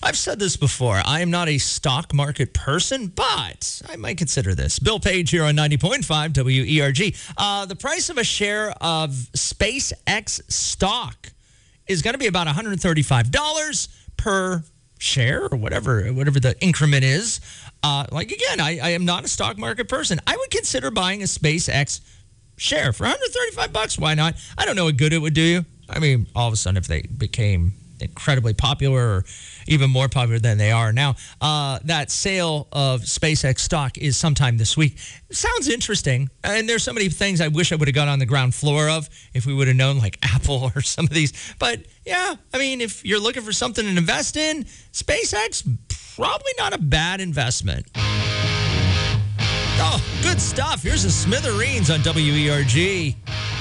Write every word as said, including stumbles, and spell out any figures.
I've said this before. I am not a stock market person, but I might consider this. Bill Page here on ninety point five W E R G. Uh, the price of a share of SpaceX stock is going to be about one hundred thirty-five dollars per share or whatever, whatever the increment is. Uh, like, again, I, I am not a stock market person. I would consider buying a SpaceX share for one hundred thirty-five bucks. Why not? I don't know what good it would do you. I mean, all of a sudden, if they became incredibly popular or even more popular than they are now, uh, that sale of SpaceX stock is sometime this week. Sounds interesting. And there's so many things I wish I would have got on the ground floor of if we would have known, like Apple or some of these. But yeah, I mean, if you're looking for something to invest in, SpaceX, probably not a bad investment. Oh, good stuff. Here's the Smithereens on W E R G.